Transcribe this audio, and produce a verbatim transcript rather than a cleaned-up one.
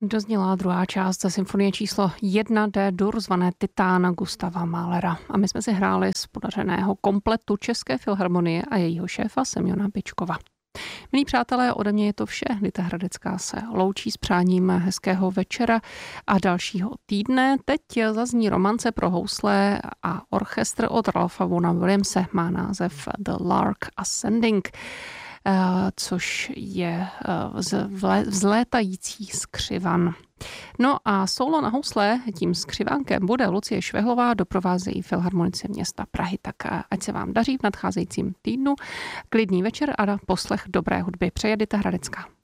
Dozněla druhá část ze symfonie číslo jedna D-dur zvané Titán Gustava Mahlera. A my jsme si hráli z podařeného kompletu České filharmonie a jejího šéfa Semjona Byčkova. Milí přátelé, ode mě je to vše. Dita Hradecká se loučí s přáním hezkého večera a dalšího týdne. Teď zazní romance pro housle a orchestr od Ralpha Vaughna Williamse. Má název The Lark Ascending, což je vzlétající skřivan. No a solo na housle tím skřivánkem bude Lucie Švehlová, doprovázejí filharmonici města Prahy. Tak ať se vám daří v nadcházejícím týdnu. Klidný večer a poslech dobré hudby. Přeje Dita Hradecká.